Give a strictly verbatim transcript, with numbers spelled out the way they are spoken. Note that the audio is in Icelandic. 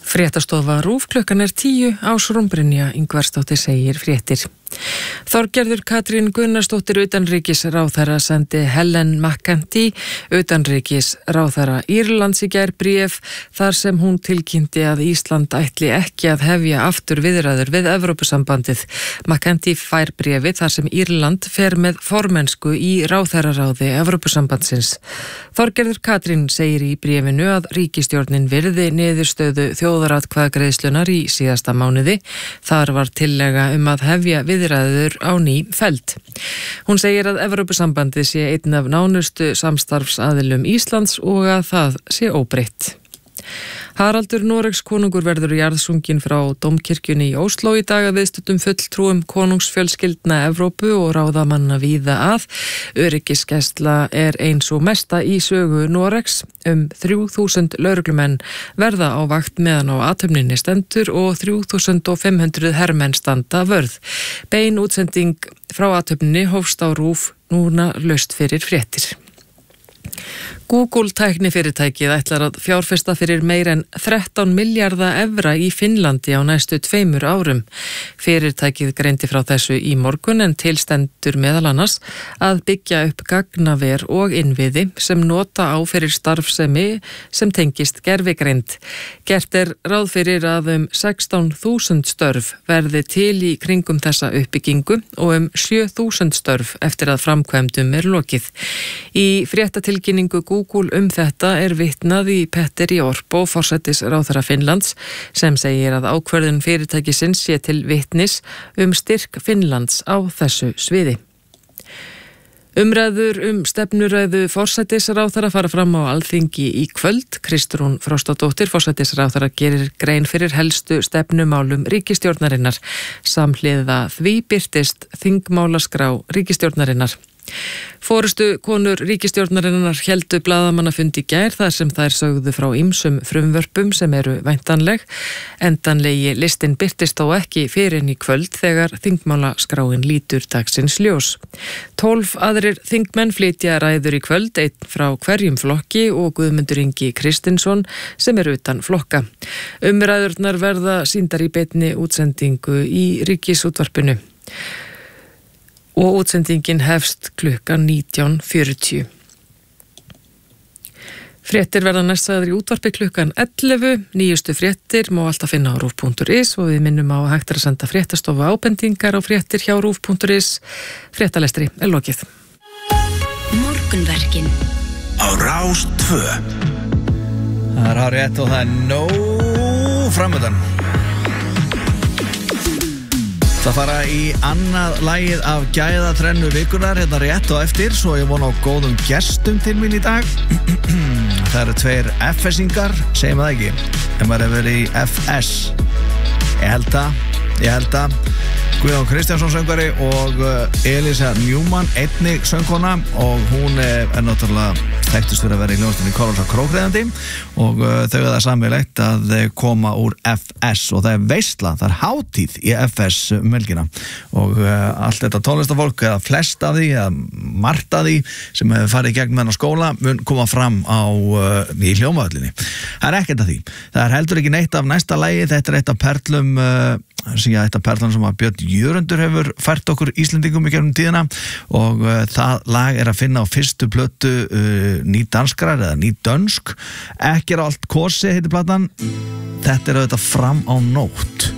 Fréttastofa RÚV klukkan er tíu, Ásrún Brynja Ingvarsdóttir segir fréttir. Þorgerður Katrín Gunnarsdóttir utanríkisráðherra sendi Helen McEntee utanríkisráðherra Írlands í gær bréf þar sem hún tilkynnti að Ísland ætli ekki að hefja aftur viðræður við Evrópusambandið. McEntee fær bréfið þar sem Írland fer með formennsku í ráðherraráði Evrópusambandsins. Þorgerður Katrín segir í bréfinu að ríkisstjórnin virði niðurstöðu þjóðaratkvæðagreiðslunnar í síðasta mánuði. Þar var tillaga um að hefja viðræður á ný felld. Hún segir að Evrópusambandið sé einn af nánustu samstarfsaðilum Íslands og að það sé óbreytt. Haraldur Noregs konungur verður jarðsunginn frá Dómkirkjunni í Ósló í dag að viðstöddum fulltrúum konungsfjölskyldna Evrópu og ráðamanna víða að. Öryggisgæsla er eins og mesta í sögu Noregs. Um þrjú þúsund lögreglumenn verða á vakt meðan á athöfninni stendur og þrjú þúsund fimm hundruð hermenn standa vörð. Bein útsending frá athöfninni hófst á RÚV núna laust fyrir fréttir. Google tæknifyrirtækið ætlar að fjárfesta fyrir meir en þrettán milljarða evra í Finnlandi á næstu tveimur árum. Fyrirtækið greindi frá þessu í morgun en tilstendur meðal annars að byggja upp gagnaver og innviði sem nota á fyrir starfsemi sem tengist gervigreind. Gert er ráð fyrir að um sextán þúsund störf verði til í kringum þessa uppbyggingu og um sjö þúsund störf eftir að framkvæmdum er lokið. Í fréttatilkynningu Google um þetta er vitnað í Petteri Orpo, forsætisráðherra Finnlands, sem segir að ákvörðun fyrirtækisins sé til vitnis um styrk Finnlands á þessu sviði. Umræður um stefnuræðu forsætisráðherra fara fram á Alþingi í kvöld. Kristrún Frostadóttir, forsætisráðherra, gerir grein fyrir helstu stefnumálum ríkisstjórnarinnar. Samhliða því birtist þingmálaskrá ríkisstjórnarinnar. Forystu konur ríkisstjórnarinnar héldu blaðamannafund í gær þar sem þær sögðu frá ýmsum frumvörpum sem eru væntanleg. Endanlegi listinn birtist þó ekki fyrr en í kvöld þegar þingmálaskráin lítur dagsins ljós. Tólf aðrir þingmenn flytja ræður í kvöld, einn frá hverjum flokki og Guðmundur Ingi Kristinsson sem er utan flokka. Umræðurnar verða sýndar í beinni útsendingu í Ríkisútvarpinu. Og útsendingin hefst klukkan nítján fjörutíu. Fréttir verða næst sagðar í útvarpi klukkan ellefu. Nýjustu fréttir má alltaf finna á rúv punktur is og við minnum á að hægt er að senda fréttastofu ábendingar á fréttir hjá rúv punktur is. Fréttalestri er lokið. Morgunverkin á Rás tvö. Það er hárrétt og það er nóg framöndan. Það fara í annað lagið af gæðatrennu vikunar hérna rétt og eftir, svo ég vona á góðum gestum til mín í dag. Það eru tveir F S-ingar, segjum það ekki, en maður hefur verið í F S. Ég held að, ég held að Guðjón Kristjánsson söngvari og Elisa Newman, einnig söngkona, og hún er náttúrulega þekktust fyrir að vera í hljómsveitinni Kóralsar Krókreiðandi og þau er það sameiginlegt að koma úr F S og það er veisla, það er hátíð í F S um helgina og allt þetta tónlistafólk, eða flest af því, eða margt af því sem hefur farið í gegnum þennan skóla mun koma fram á í hljómavöllinni. Það er ekkert af því. Það er heldur ekki neitt af næsta lagi, þetta er eitt af perlum sem ég ætta perlan sem að Björn Jörundur hefur fært okkur Íslendingum í gegnum tíðina og uh, það lag er að finna á fyrstu plötu uh, nýdanskrar eða nýdönsk. Ekki er allt kosi heitir platan. Þetta er auðvitað Fram á nótt.